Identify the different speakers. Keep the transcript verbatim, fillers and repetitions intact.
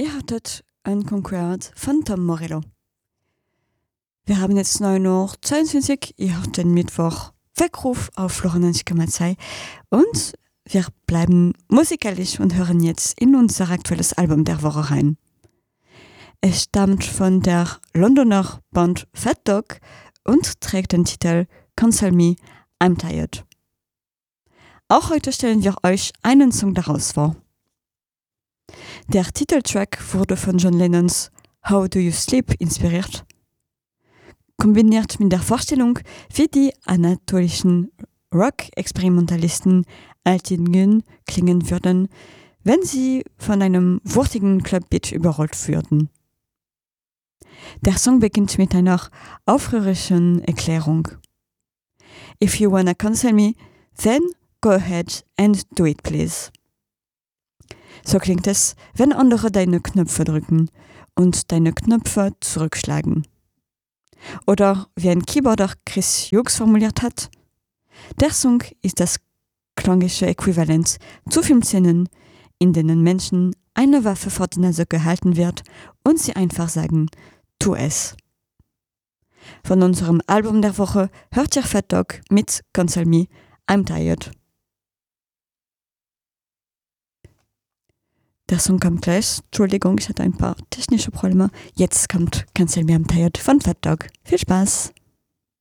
Speaker 1: Ihr hattet Unconquered von Tom Morello. Wir haben jetzt neun Uhr zweiundzwanzig, ihr habt den Mittwoch Weckruf auf Florianensisch Komma zwei und wir bleiben musikalisch und hören jetzt in unser aktuelles Album der Woche rein. Es stammt von der Londoner Band Fat Dog und trägt den Titel Cancel Me, I'm Tired. Auch heute stellen wir euch einen Song daraus vor. Der Titeltrack wurde von John Lennons How Do You Sleep inspiriert, kombiniert mit der Vorstellung, wie die anatolischen Rock-Experimentalisten Altingun klingen würden, wenn sie von einem wurtigen Clubbeat überrollt würden. Der Song beginnt mit einer aufrührischen Erklärung. If you wanna cancel me, then go ahead and do it, please. So klingt es, wenn andere deine Knöpfe drücken und deine Knöpfe zurückschlagen. Oder wie ein Keyboarder Chris Hughes formuliert hat, der Song ist das klangische Äquivalent zu Filmszenen, in denen Menschen eine Waffe vor die Nase gehalten wird und sie einfach sagen, tu es. Von unserem Album der Woche hört ihr Fat Dog mit Cancel Me, I'm Tired. Der Song kommt gleich. Entschuldigung, ich hatte ein paar technische Probleme. Jetzt kommt Cancel Me, I'm Tired von Fat Dog. Viel Spaß!